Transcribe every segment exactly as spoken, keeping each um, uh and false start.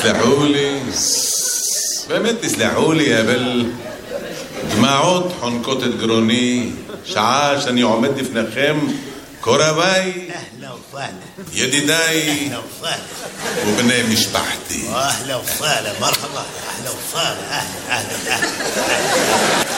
תסלחו לי, באמת תסלחו לי, אבל דמעות חונקות את גרוני, שעה שאני עומד לפניכם, קורביי, ידידיי ובני משפחתי. אהלה וסהלה, מרחבה, אהלה וסהלה, אהלה, אהלה, אהלה.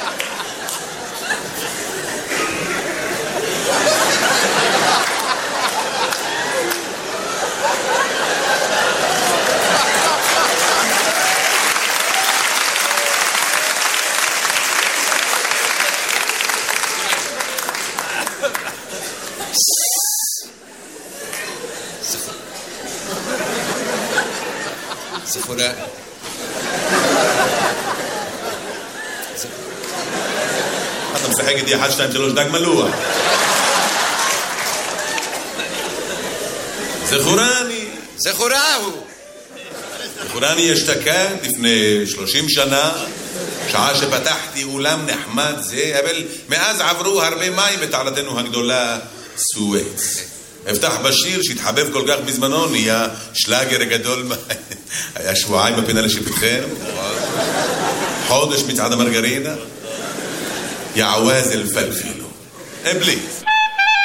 זכורה. אתה משחק איתי אחד, שתיים, שלוש, דג מלוח. זכורני. זכורהו. זכורני אשתקד לפני שלושים שנה, שעה שפתחתי אולם נחמד זה, אבל מאז עברו הרבה מים בתעלתנו הגדולה סואץ. הבטח בשיר שהתחבב כל כך בזמנו, נהיה שלאגר גדול. היה שבועיים בפינה לשפטכם, חודש מצעד המרגרינה, יעווז אל פלפילו. בלי